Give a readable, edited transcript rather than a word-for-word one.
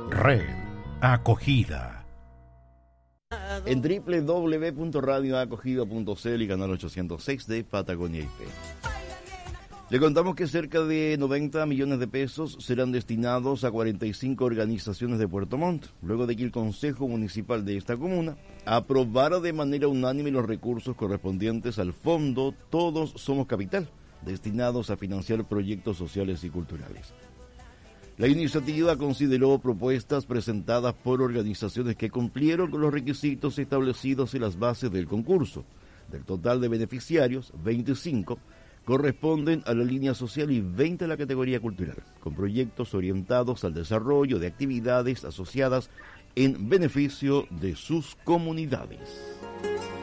Red Acogida. En www.radioacogida.cl y canal 806 de Patagonia IP. Le contamos que cerca de 90 millones de pesos serán destinados a 45 organizaciones de Puerto Montt, luego de que el Consejo Municipal de esta comuna aprobara de manera unánime los recursos correspondientes al fondo Todos Somos Capital, destinados a financiar proyectos sociales y culturales. La iniciativa consideró propuestas presentadas por organizaciones que cumplieron con los requisitos establecidos en las bases del concurso. Del total de beneficiarios, 25 corresponden a la línea social y 20 a la categoría cultural, con proyectos orientados al desarrollo de actividades asociadas en beneficio de sus comunidades.